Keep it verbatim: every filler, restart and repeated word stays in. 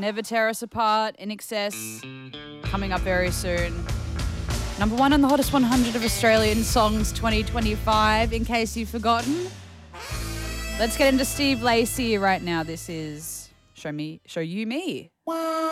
Never Tear Us Apart, In Excess, coming up very soon. Number one on the hottest one hundred of Australian songs twenty twenty-five, in case you've forgotten. Let's get into Steve Lacy right now. This is Show Me, Show You Me.